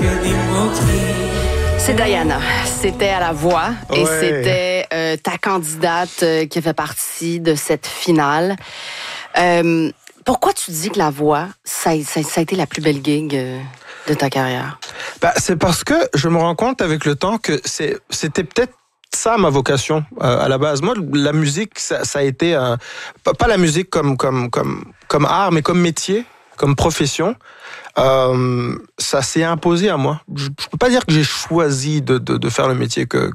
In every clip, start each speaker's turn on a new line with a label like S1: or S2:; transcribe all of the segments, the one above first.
S1: C'est Diana. C'était à la voix et c'était ta candidate qui fait partie de cette finale. Pourquoi tu dis que la voix, ça a été la plus belle gig de ta carrière?
S2: C'est parce que je me rends compte avec le temps que c'était peut-être ça ma vocation à la base. Moi, la musique, ça a été pas la musique comme art, mais comme métier, comme profession. Ça s'est imposé à moi. Je peux pas dire que j'ai choisi de faire le métier que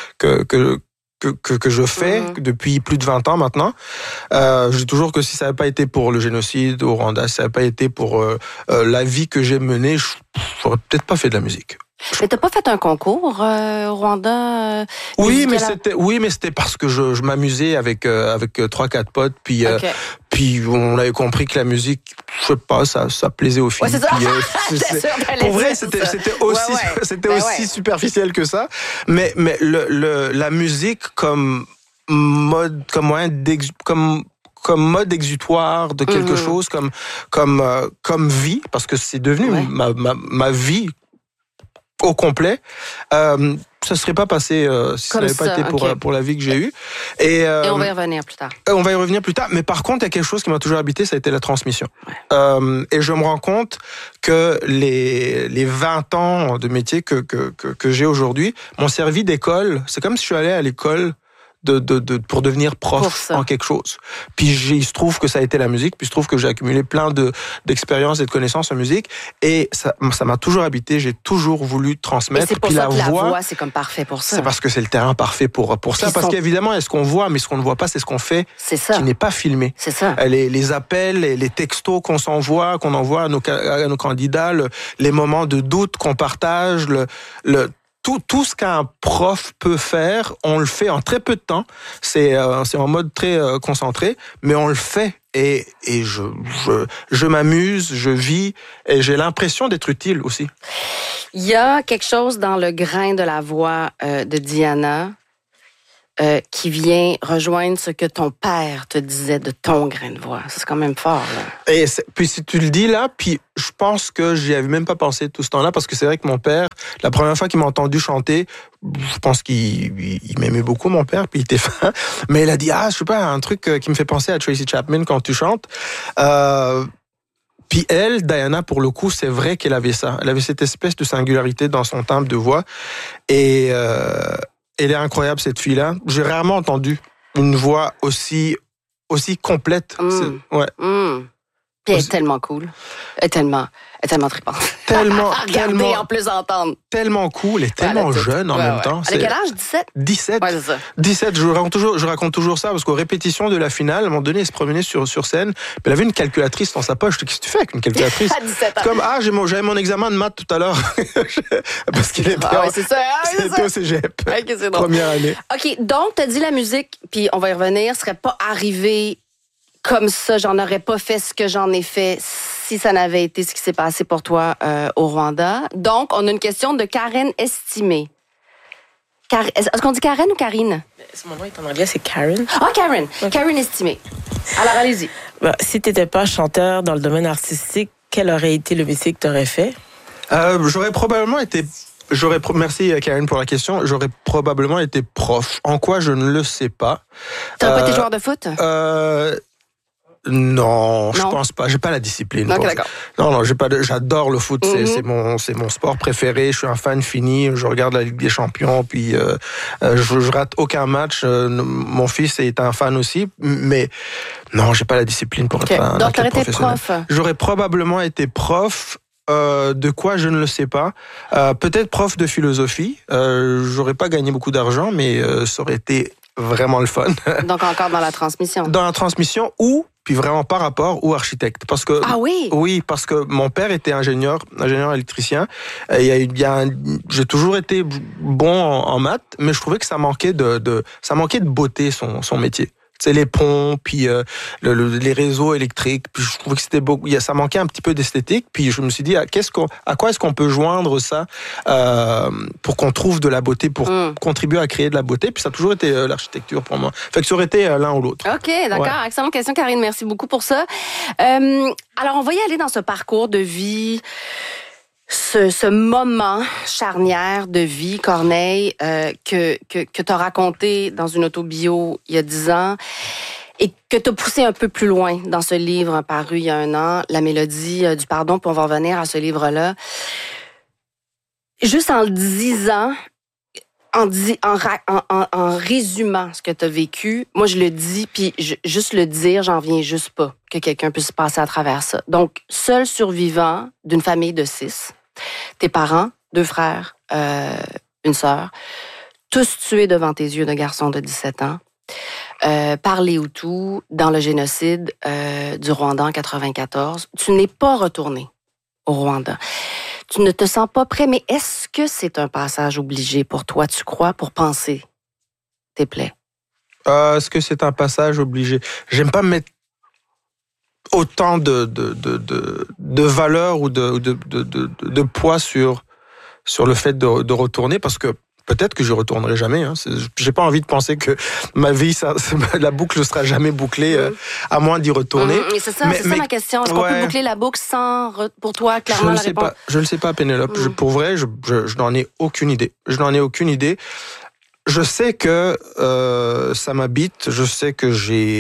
S2: je fais depuis plus de 20 ans maintenant. Je dis toujours que si ça n'avait pas été pour le génocide au Rwanda, si ça n'avait pas été pour la vie que j'ai menée, j'aurais peut-être pas fait de la musique.
S1: Mais t'as pas fait un concours au Rwanda?
S2: Oui, mais c'était parce que je m'amusais avec 3-4 potes, puis on avait compris que la musique, je sais pas, ça plaisait aux filles.
S1: Ouais, c'est ça.
S2: Pour vrai, c'était aussi superficiel que ça. Mais la musique comme mode, comme moyen comme mode exutoire de quelque chose, comme vie, parce que c'est devenu ma vie au complet, ça serait pas passé si ça n'avait pas été pour la vie que j'ai eue. Et
S1: on va y revenir plus tard.
S2: On va y revenir plus tard, mais par contre, il y a quelque chose qui m'a toujours habité, ça a été la transmission. Ouais. Et je me rends compte que les 20 ans de métier que j'ai aujourd'hui m'ont servi d'école. C'est comme si je suis allé à l'école pour devenir prof en quelque chose. Puis il se trouve que ça a été la musique, puis il se trouve que j'ai accumulé plein d'expériences et de connaissances en musique, et ça m'a toujours habité, j'ai toujours voulu transmettre.
S1: Et c'est pour
S2: puis
S1: ça que la voix, c'est comme parfait pour ça.
S2: C'est parce que c'est le terrain parfait pour ça, parce qu'évidemment, il y a ce qu'on voit, mais ce qu'on ne voit pas, c'est ce qu'on fait, qui n'est pas filmé.
S1: C'est ça.
S2: Les appels, les textos qu'on envoie à nos candidats, les moments de doute qu'on partage, tout ce qu'un prof peut faire, on le fait en très peu de temps. C'est en mode très concentré, mais on le fait. Et je m'amuse, je vis, et j'ai l'impression d'être utile aussi.
S1: Il y a quelque chose dans le grain de la voix de Diana qui vient rejoindre ce que ton père te disait de ton grain de voix. C'est quand même fort, là.
S2: Et puis si tu le dis là, puis je pense que j'y avais même pas pensé tout ce temps-là, parce que c'est vrai que mon père, la première fois qu'il m'a entendu chanter, je pense qu'il m'aimait beaucoup, mon père, puis il était fan, mais il a dit, je sais pas, un truc qui me fait penser à Tracy Chapman quand tu chantes. Puis elle, Diana, pour le coup, c'est vrai qu'elle avait ça. Elle avait cette espèce de singularité dans son timbre de voix, et elle est incroyable, cette fille-là. J'ai rarement entendu une voix aussi complète. Ouais.
S1: Puis elle est tellement cool. Elle est tellement trippante. Regarder, en plus entendre.
S2: Tellement cool et tellement jeune en même temps.
S1: Elle a quel âge? 17?
S2: 17.
S1: Ouais, c'est ça.
S2: 17, je raconte toujours ça, parce qu'aux répétitions de la finale, à un moment donné, elle se promenait sur scène, puis elle avait une calculatrice dans sa poche. Je dis, qu'est-ce que tu fais avec une calculatrice?
S1: À 17 ans.
S2: Comme, j'avais mon examen de maths tout à l'heure. Parce qu'il était
S1: c'est ça.
S2: C'était au cégep.
S1: Okay, c'est drôle.
S2: Première année.
S1: OK, donc, t'as dit la musique, puis on va y revenir, serait pas arrivé comme ça, j'en aurais pas fait ce que j'en ai fait si ça n'avait été ce qui s'est passé pour toi au Rwanda. Donc, on a une question de Karen Estimé. Est-ce qu'on dit Karen ou Karine?
S3: Mon nom est en anglais, c'est Karen.
S1: Karen. Okay. Karen Estimé. Alors, allez-y.
S3: Si t'étais pas chanteur dans le domaine artistique, quel aurait été le métier que t'aurais fait?
S2: J'aurais probablement été... Merci Karen pour la question. J'aurais probablement été prof. En quoi, je ne le sais pas.
S1: T'aurais pas été joueur de foot?
S2: Non, je pense pas. J'ai pas la discipline.
S1: Okay, d'accord.
S2: Non, j'adore le foot. C'est mon sport préféré. Je suis un fan fini. Je regarde la Ligue des Champions. Puis je rate aucun match. Mon fils est un fan aussi. Mais non, j'ai pas la discipline pour être un
S1: Donc,
S2: athlète
S1: été
S2: professionnel.
S1: prof.
S2: J'aurais probablement été prof. De quoi, je ne le sais pas. Peut-être prof de philosophie. J'aurais pas gagné beaucoup d'argent, mais ça aurait été vraiment le fun.
S1: Donc encore dans la transmission.
S2: Dans la transmission, puis vraiment par rapport, ou architecte. Parce que, oui, parce que mon père était ingénieur électricien. J'ai toujours été bon en maths, mais je trouvais que ça manquait de beauté, son métier. C'est les ponts, puis les réseaux électriques. Puis je trouvais que c'était beau. Ça manquait un petit peu d'esthétique. Puis je me suis dit, à quoi est-ce qu'on peut joindre ça pour qu'on trouve de la beauté, pour contribuer à créer de la beauté. Puis ça a toujours été l'architecture pour moi. Fait que ça aurait été l'un ou l'autre.
S1: OK, d'accord. Ouais. Excellente question, Karine. Merci beaucoup pour ça. Alors, on va y aller dans ce parcours de vie ce moment charnière de vie, Corneille, que tu as raconté dans une autobio il y a 10 ans et que tu as poussé un peu plus loin dans ce livre paru il y a 1 an, La mélodie du pardon, puis on va revenir à ce livre-là. Juste en le disant, en résumant ce que tu as vécu, moi je le dis, puis juste le dire, j'en viens juste pas que quelqu'un puisse passer à travers ça. Donc, seul survivant d'une famille de 6, tes parents, 2 frères, une sœur, tous tués devant tes yeux de garçons de 17 ans, par les Hutus dans le génocide du Rwanda en 1994. Tu n'es pas retourné au Rwanda. Tu ne te sens pas prêt, mais est-ce que c'est un passage obligé pour toi, tu crois, pour penser tes plaies?
S2: Est-ce que c'est un passage obligé? J'aime pas mettre autant de valeur ou de poids sur le fait de retourner, parce que peut-être que je retournerai jamais. Hein. J'ai pas envie de penser que ma vie, la boucle ne sera jamais bouclée, à moins d'y retourner.
S1: C'est ça ma question. Est-ce qu'on peut boucler la boucle sans, pour toi, clairement, la réponse?
S2: Je ne le sais pas, Pénélope. Pour vrai, je n'en ai aucune idée. Je sais que ça m'habite. Je sais que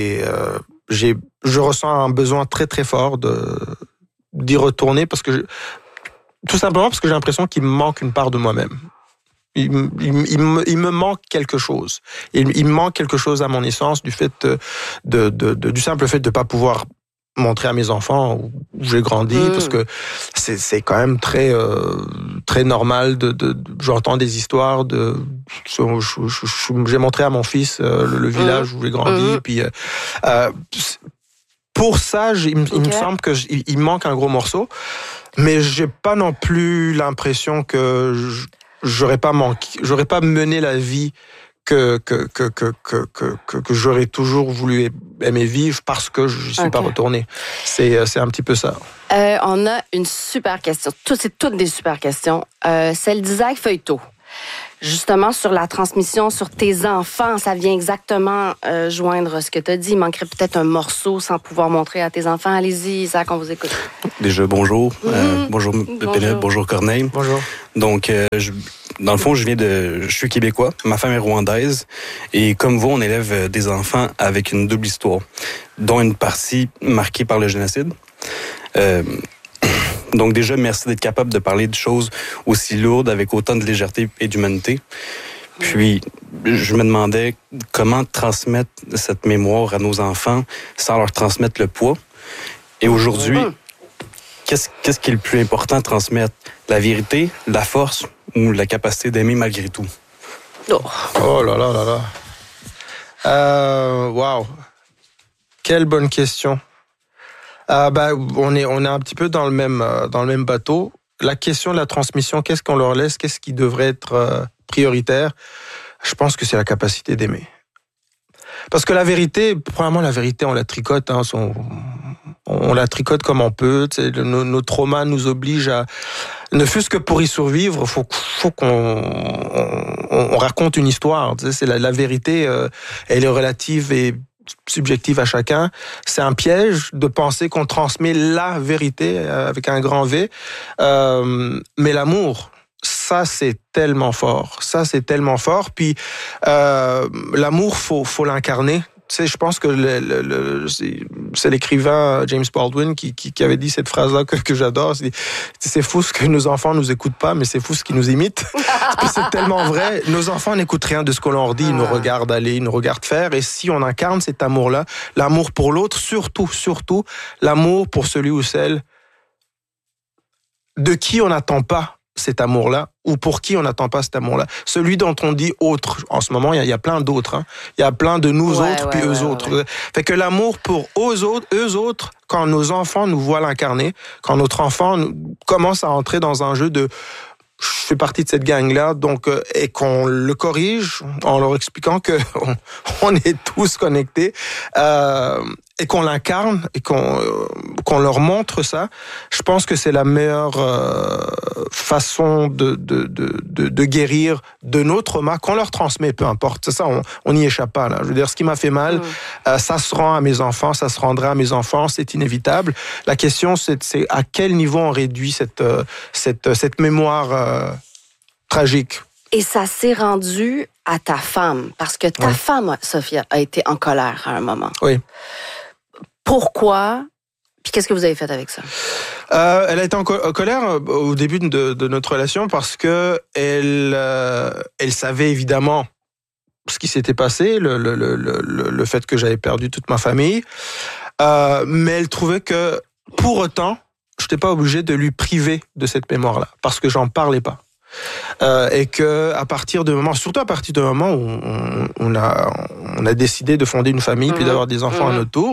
S2: je ressens un besoin très très fort d'y retourner, tout simplement parce que j'ai l'impression qu'il me manque une part de moi-même. Il me manque quelque chose. Il me manque quelque chose à mon essence du fait du simple fait de pas pouvoir montrer à mes enfants où j'ai grandi, parce que c'est quand même très très normal j'entends des histoires j'ai montré à mon fils le village où j'ai grandi, puis pour ça il me semble que il manque un gros morceau, mais j'ai pas non plus l'impression que j'aurais pas mené la vie que j'aurais toujours voulu aimer vivre, parce que je suis pas retourné. C'est un petit peu ça.
S1: On a une super question. C'est toutes des super questions. Celle d'Isaac Feuilletot. Justement, sur la transmission sur tes enfants, ça vient exactement joindre ce que tu as dit. Il manquerait peut-être un morceau sans pouvoir montrer à tes enfants. Allez-y, Isaac, on vous écoute.
S4: Déjà, bonjour. Bonjour, Pénélope. Bonjour, Corneille.
S2: Bonjour.
S4: Donc, dans le fond, je suis québécois. Ma femme est rwandaise. Et comme vous, on élève des enfants avec une double histoire, dont une partie marquée par le génocide. Donc déjà, merci d'être capable de parler de choses aussi lourdes avec autant de légèreté et d'humanité. Puis, je me demandais comment transmettre cette mémoire à nos enfants sans leur transmettre le poids. Et aujourd'hui, qu'est-ce qui est le plus important à transmettre? La vérité, la force ou la capacité d'aimer malgré tout?
S2: Oh là là là là. Wow. Quelle bonne question. On est un petit peu dans le même bateau. La question de la transmission, qu'est-ce qu'on leur laisse, qu'est-ce qui devrait être prioritaire? Je pense que c'est la capacité d'aimer. Parce que la vérité, premièrement, on la tricote. Hein, on la tricote comme on peut. Nos traumas nous obligent à, ne fût-ce que pour y survivre, faut qu'on raconte une histoire. C'est la vérité, elle est relative et subjective à chacun. C'est un piège de penser qu'on transmet la vérité avec un grand V. Mais l'amour, ça c'est tellement fort. Puis l'amour, faut l'incarner. Tu sais, je pense que c'est l'écrivain James Baldwin qui avait dit cette phrase-là que j'adore. C'est fou ce que nos enfants nous écoutent pas, mais c'est fou ce qu'ils nous imitent. C'est tellement vrai. Nos enfants n'écoutent rien de ce qu'on leur dit. Ils nous regardent aller, ils nous regardent faire. Et si on incarne cet amour-là, l'amour pour l'autre, surtout, l'amour pour celui ou celle de qui on n'attend pas cet amour-là, ou pour qui on n'attend pas cet amour-là. Celui dont on dit autre. En ce moment, il y a plein d'autres. Hein. Il y a plein de nous autres, puis eux autres. Ouais. Fait que l'amour pour eux autres, quand nos enfants nous voient l'incarner, quand notre enfant commence à entrer dans un jeu de je fais partie de cette gang-là, donc et qu'on le corrige en leur expliquant que on est tous connectés. et qu'on l'incarne et qu'on leur montre ça, je pense que c'est la meilleure façon de guérir de nos traumas qu'on leur transmet, peu importe. C'est ça, on n'y échappe pas là. Je veux dire, ce qui m'a fait mal, ça se rend à mes enfants, ça se rendra à mes enfants, c'est inévitable. La question, c'est à quel niveau on réduit cette mémoire tragique.
S1: Et ça s'est rendu à ta femme, parce que ta femme, Sophia, a été en colère à un moment.
S2: Oui.
S1: Pourquoi? Puis qu'est-ce que vous avez fait avec ça?
S2: Elle a été en colère au début de notre relation parce que elle savait évidemment ce qui s'était passé, le fait que j'avais perdu toute ma famille, mais elle trouvait que pour autant, je n'étais pas obligé de lui priver de cette mémoire-là parce que j'en parlais pas. Et que surtout à partir du moment où on a décidé de fonder une famille puis d'avoir des enfants à notre tour,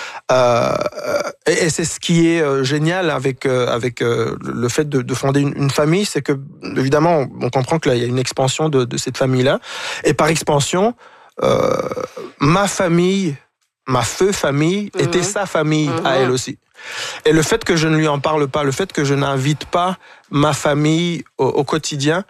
S2: et c'est ce qui est génial avec le fait de fonder une famille, c'est que évidemment on comprend que là il y a une expansion de cette famille-là, et par expansion ma famille, ma famille était sa famille à elle aussi. Et le fait que je ne lui en parle pas, le fait que je n'invite pas ma famille au quotidien,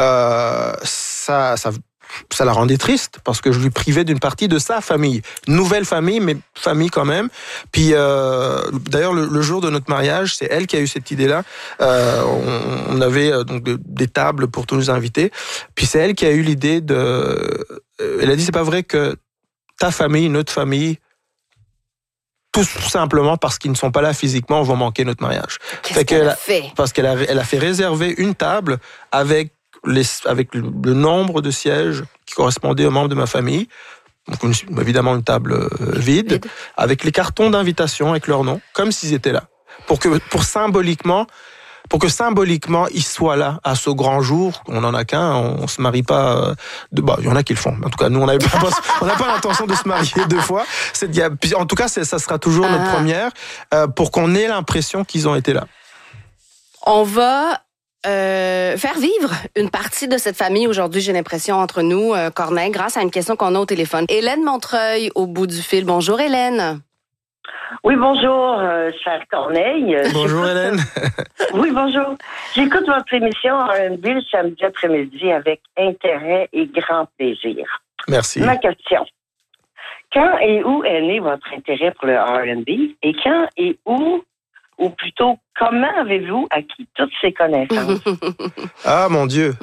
S2: ça la rendait triste parce que je lui privais d'une partie de sa famille. Nouvelle famille, mais famille quand même. Puis d'ailleurs, le jour de notre mariage, c'est elle qui a eu cette idée-là. On avait donc des tables pour tous nous inviter. Puis c'est elle qui a eu l'idée elle a dit, c'est pas vrai que ta famille, notre famille, tout simplement parce qu'ils ne sont pas là physiquement, vont manquer notre mariage.
S1: Qu'est-ce qu'elle a fait?
S2: Parce qu'elle a fait réserver une table avec le nombre de sièges qui correspondaient aux membres de ma famille. Donc évidemment une table vide, avec les cartons d'invitation avec leur nom, comme s'ils étaient là. Pour que symboliquement, ils soient là à ce grand jour. On n'en a qu'un, on se marie pas. Il y en a qui le font. En tout cas, nous, on n'a pas l'intention de se marier deux fois. En tout cas, ça sera toujours notre première, pour qu'on ait l'impression qu'ils ont été là.
S1: On va faire vivre une partie de cette famille aujourd'hui, j'ai l'impression, entre nous, Corneille, grâce à une question qu'on a au téléphone. Hélène Montreuil, au bout du fil. Bonjour, Hélène.
S5: Oui, bonjour, cher Corneille.
S2: Bonjour, Hélène.
S5: Oui, bonjour. J'écoute votre émission R&B le samedi après-midi avec intérêt et grand plaisir.
S2: Merci.
S5: Ma question. Quand et où est né votre intérêt pour le R&B et quand et où, ou plutôt comment avez-vous acquis toutes ces connaissances?
S2: Ah, mon Dieu.